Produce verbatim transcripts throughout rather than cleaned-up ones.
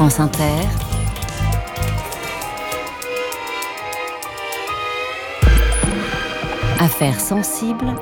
France Inter, Affaires sensibles,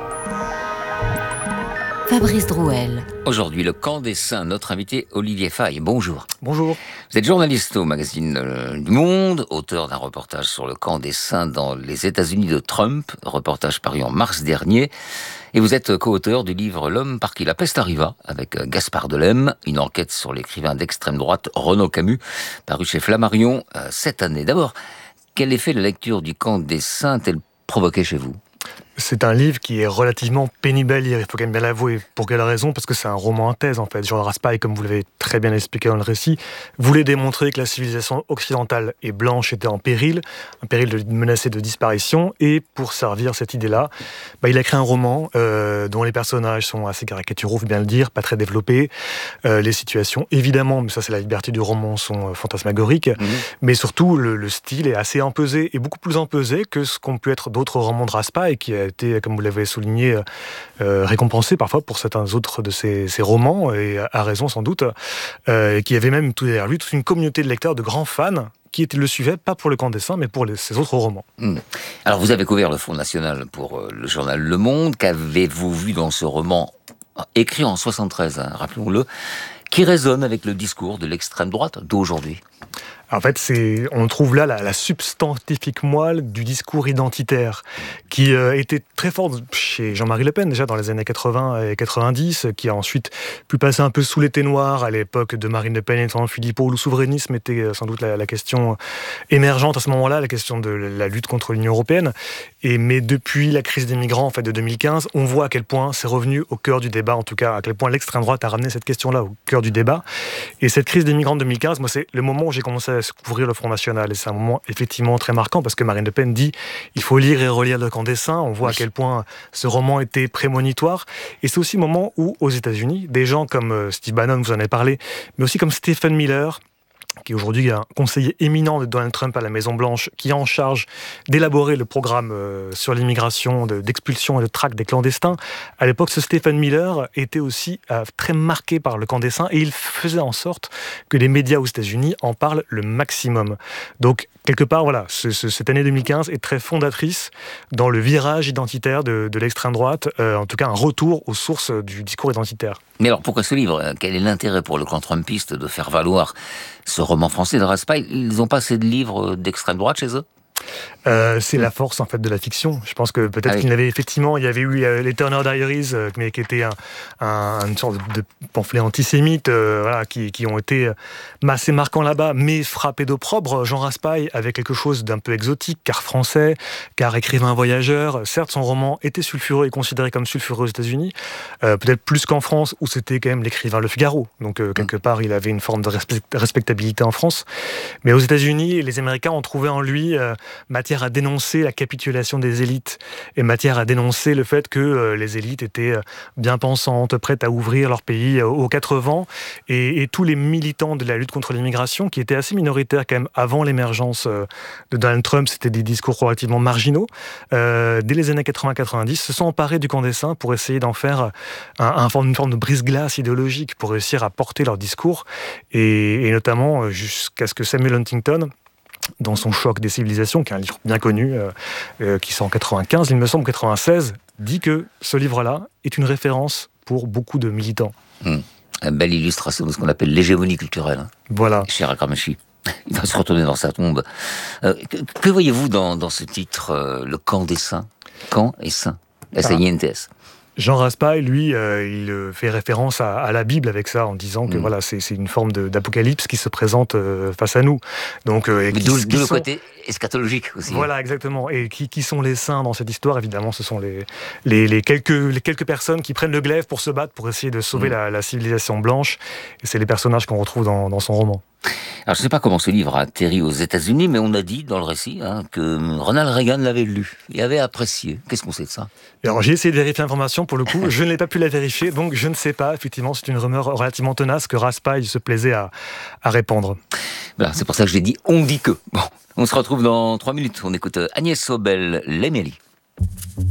Fabrice Drouel. Aujourd'hui, le camp des saints, notre invité Olivier Faye. Bonjour. Bonjour. Vous êtes journaliste au magazine euh, du Monde, auteur d'un reportage sur le camp des saints dans les États-Unis de Trump, reportage paru en mars dernier. Et vous êtes co-auteur du livre L'homme par qui la peste arriva, avec euh, Gaspard Delem, une enquête sur l'écrivain d'extrême droite Renaud Camus, paru chez Flammarion euh, cette année. D'abord, quel effet la lecture du camp des saints a-t-elle provoqué chez vous ? C'est un livre qui est relativement pénible à lire, il faut quand même bien l'avouer. Pour quelle raison ? Parce que c'est un roman en thèse, en fait. Jean Raspail, comme vous l'avez très bien expliqué dans le récit, voulait démontrer que la civilisation occidentale et blanche était en péril, un péril de, menacé de disparition, et pour servir cette idée-là, bah, il a créé un roman euh, dont les personnages sont assez caricaturaux, faut bien le dire, pas très développés. Euh, les situations, évidemment, mais ça c'est la liberté du roman, sont euh, fantasmagoriques, mmh. mais surtout le, le style est assez empesé, et beaucoup plus empesé que ce qu'ont pu être d'autres romans de Raspail, qui a été, comme vous l'avez souligné, euh, récompensé parfois pour certains autres de ses, ses romans, et à raison sans doute, euh, et qui avait même tout derrière lui toute une communauté de lecteurs, de grands fans, qui le suivaient, pas pour le camp des saints, mais pour les, ses autres romans. Mmh. Alors vous avez couvert le Front National pour euh, le journal Le Monde. Qu'avez-vous vu dans ce roman, écrit en soixante-treize, hein, rappelons-le, qui résonne avec le discours de l'extrême droite d'aujourd'hui ? En fait, c'est, on trouve là la, la substantifique moelle du discours identitaire qui euh, était très fort chez Jean-Marie Le Pen, déjà dans les années quatre-vingts et quatre-vingt-dix, qui a ensuite pu passer un peu sous l'été noir à l'époque de Marine Le Pen et de Philippot, où le souverainisme était sans doute la, la question émergente à ce moment-là, la question de la lutte contre l'Union européenne. Et, mais depuis la crise des migrants en fait, de deux mille quinze, on voit à quel point c'est revenu au cœur du débat, en tout cas à quel point l'extrême droite a ramené cette question-là au cœur du débat. Et cette crise des migrants de deux mille quinze, moi, c'est le moment où j'ai commencé à couvrir le Front National, et c'est un moment effectivement très marquant parce que Marine Le Pen dit il faut lire et relire Le camp des saints. On voit oui. à quel point ce roman était prémonitoire, et c'est aussi le moment où aux États-Unis des gens comme Steve Bannon, vous en avez parlé, mais aussi comme Stephen Miller, qui est aujourd'hui un conseiller éminent de Donald Trump à la Maison-Blanche, qui est en charge d'élaborer le programme euh, sur l'immigration, de, d'expulsion et de traque des clandestins. À l'époque, ce Stephen Miller était aussi euh, très marqué par le camp des saints, et il faisait en sorte que les médias aux États-Unis en parlent le maximum. Donc, quelque part, voilà, ce, ce, cette année deux mille quinze est très fondatrice dans le virage identitaire de, de l'extrême droite, euh, en tout cas un retour aux sources du discours identitaire. Mais alors, pourquoi ce livre ? Quel est l'intérêt pour le camp trumpiste de faire valoir ce roman français de Raspail ? Ils n'ont pas assez de livres d'extrême droite chez eux ? Euh, c'est la force en fait de la fiction. Je pense que peut-être ah oui. qu'il y avait effectivement, il y avait eu euh, les Turner Diaries, euh, mais qui était un, un, une sorte de pamphlet antisémite, euh, voilà, qui, qui ont été euh, assez marquants là-bas, mais frappés d'opprobre. Jean Raspail avait quelque chose d'un peu exotique, car français, car écrivain voyageur. Certes, son roman était sulfureux et considéré comme sulfureux aux États-Unis, euh, peut-être plus qu'en France, où c'était quand même l'écrivain Le Figaro. Donc euh, quelque part, il avait une forme de respect, respectabilité en France, mais aux États-Unis, les Américains ont trouvé en lui euh, matière à dénoncer la capitulation des élites, et matière à dénoncer le fait que euh, les élites étaient euh, bien pensantes, prêtes à ouvrir leur pays euh, aux quatre vents, et, et tous les militants de la lutte contre l'immigration, qui étaient assez minoritaires quand même avant l'émergence euh, de Donald Trump, c'était des discours relativement marginaux, euh, dès les années quatre-vingts quatre-vingt-dix, se sont emparés du camp des saints pour essayer d'en faire un, un, une forme de brise-glace idéologique, pour réussir à porter leur discours, et, et notamment euh, jusqu'à ce que Samuel Huntington, dans son Choc des civilisations, qui est un livre bien connu, euh, euh, qui sort en quatre-vingt-quinze, il me semble quatre-vingt-seize, dit que ce livre-là est une référence pour beaucoup de militants. Mmh. Une belle illustration de ce qu'on appelle l'hégémonie culturelle. Hein. Voilà. Cher Akramachi. Il va se retourner dans sa tombe. Euh, que, que voyez-vous dans, dans ce titre, euh, Le camp des saints ? Camp et saints. S A I N T S. Jean Raspail, lui, euh, il fait référence à, à la Bible avec ça, en disant que mmh. voilà, c'est, c'est une forme de, d'apocalypse qui se présente euh, face à nous. Donc, euh, et qui, d'où, qui d'où le sont... côté eschatologique aussi. Voilà, exactement. Et qui, qui sont les saints dans cette histoire ? Évidemment, ce sont les, les, les, quelques, les quelques personnes qui prennent le glaive pour se battre, pour essayer de sauver mmh. la, la civilisation blanche. Et c'est les personnages qu'on retrouve dans, dans son roman. Alors, je ne sais pas comment ce livre a atterri aux États-Unis, mais on a dit dans le récit hein, que Ronald Reagan l'avait lu et avait apprécié. Qu'est-ce qu'on sait de ça ? Alors, j'ai essayé de vérifier l'information pour le coup. Je ne l'ai pas pu la vérifier, donc je ne sais pas. Effectivement, c'est une rumeur relativement tenace que Raspail se plaisait à, à répandre. Voilà, c'est pour ça que j'ai dit « on dit que ». Bon, on se retrouve dans trois minutes. On écoute Agnès Sobel, L'Émélie.